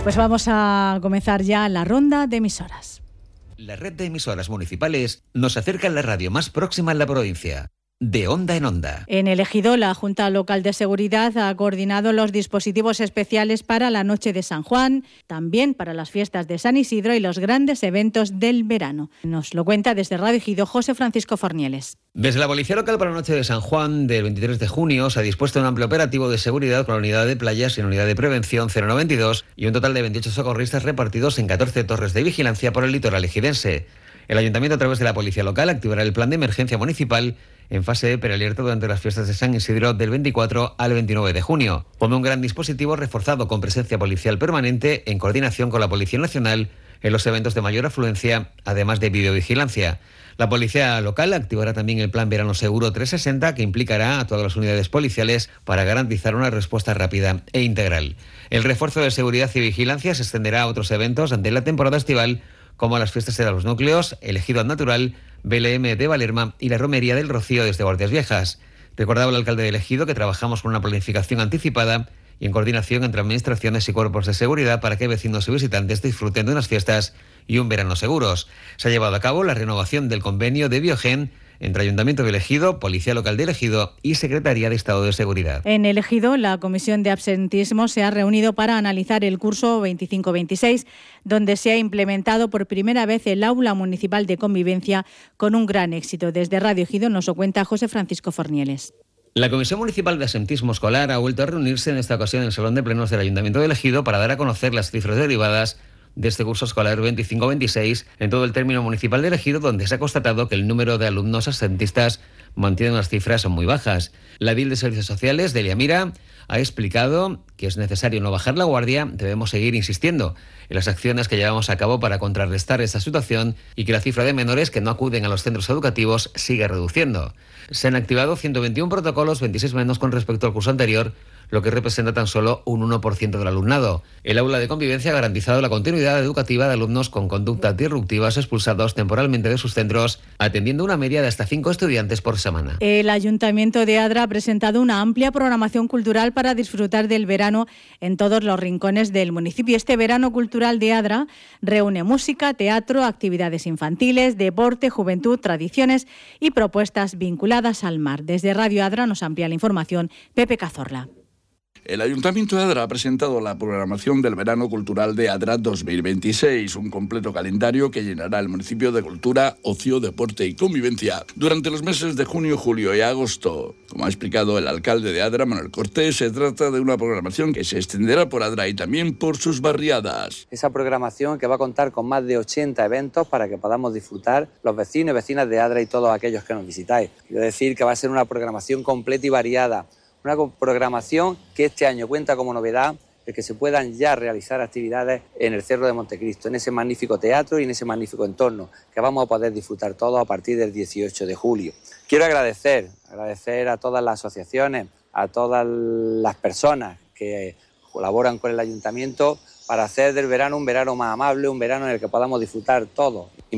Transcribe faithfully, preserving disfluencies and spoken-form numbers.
Pues vamos a comenzar ya la ronda de emisoras. La red de emisoras municipales nos acerca a la radio más próxima en la provincia. De onda en onda. En el Ejido, la Junta Local de Seguridad ha coordinado los dispositivos especiales para la Noche de San Juan, también para las fiestas de San Isidro y los grandes eventos del verano. Nos lo cuenta desde Radio Ejido José Francisco Fornieles. Desde la Policía Local para la Noche de San Juan del veintitrés de junio se ha dispuesto un amplio operativo de seguridad con la unidad de playas y la unidad de prevención cero noventa y dos y un total de veintiocho socorristas repartidos en catorce torres de vigilancia por el litoral ejidense. El Ayuntamiento, a través de la Policía Local, activará el plan de emergencia municipal en fase de prealerta durante las fiestas de San Isidro del veinticuatro al veintinueve de junio. Pone un gran dispositivo reforzado con presencia policial permanente en coordinación con la Policía Nacional en los eventos de mayor afluencia, además de videovigilancia. La Policía Local activará también el Plan Verano Seguro trescientos sesenta, que implicará a todas las unidades policiales para garantizar una respuesta rápida e integral. El refuerzo de seguridad y vigilancia se extenderá a otros eventos ante la temporada estival, como las fiestas de los núcleos, el Ejido Natural, B L M de Valerma y la Romería del Rocío desde Guardias Viejas. Recordaba el alcalde del Ejido que trabajamos con una planificación anticipada y en coordinación entre administraciones y cuerpos de seguridad para que vecinos y visitantes disfruten de unas fiestas y un verano seguros. Se ha llevado a cabo la renovación del convenio de Biogen entre Ayuntamiento del Ejido, Policía Local del Ejido y Secretaría de Estado de Seguridad. En el Ejido, la Comisión de Absentismo se ha reunido para analizar el curso veinticinco veintiséis, donde se ha implementado por primera vez el aula municipal de convivencia con un gran éxito. Desde Radio Ejido nos lo cuenta José Francisco Fornieles. La Comisión Municipal de Absentismo Escolar ha vuelto a reunirse en esta ocasión en el Salón de Plenos del Ayuntamiento del Ejido para dar a conocer las cifras derivadas de este curso escolar veinticinco veintiséis en todo el término municipal del Ejido, donde se ha constatado que el número de alumnos absentistas mantiene unas cifras muy bajas. La edil de Servicios Sociales, Delia Mira, ha explicado que es necesario no bajar la guardia, debemos seguir insistiendo en las acciones que llevamos a cabo para contrarrestar esta situación y que la cifra de menores que no acuden a los centros educativos siga reduciendo. Se han activado ciento veintiuno protocolos, veintiséis menos con respecto al curso anterior, lo que representa tan solo un uno por ciento del alumnado. El aula de convivencia ha garantizado la continuidad educativa de alumnos con conductas disruptivas expulsados temporalmente de sus centros, atendiendo una media de hasta cinco estudiantes por semana. El Ayuntamiento de Adra ha presentado una amplia programación cultural para disfrutar del verano en todos los rincones del municipio. Este verano cultural de Adra reúne música, teatro, actividades infantiles, deporte, juventud, tradiciones y propuestas vinculadas al mar. Desde Radio Adra nos amplía la información Pepe Cazorla. El Ayuntamiento de Adra ha presentado la programación del Verano Cultural de Adra dos mil veintiséis, un completo calendario que llenará el municipio de cultura, ocio, deporte y convivencia durante los meses de junio, julio y agosto. Como ha explicado el alcalde de Adra, Manuel Cortés, se trata de una programación que se extenderá por Adra y también por sus barriadas. Esa programación que va a contar con más de ochenta eventos para que podamos disfrutar los vecinos y vecinas de Adra y todos aquellos que nos visitáis. Quiero decir que va a ser una programación completa y variada. Una programación que este año cuenta como novedad el que se puedan ya realizar actividades en el Cerro de Montecristo, en ese magnífico teatro y en ese magnífico entorno que vamos a poder disfrutar todos a partir del dieciocho de julio. Quiero agradecer, agradecer a todas las asociaciones, a todas las personas que colaboran con el Ayuntamiento para hacer del verano un verano más amable, un verano en el que podamos disfrutar todos.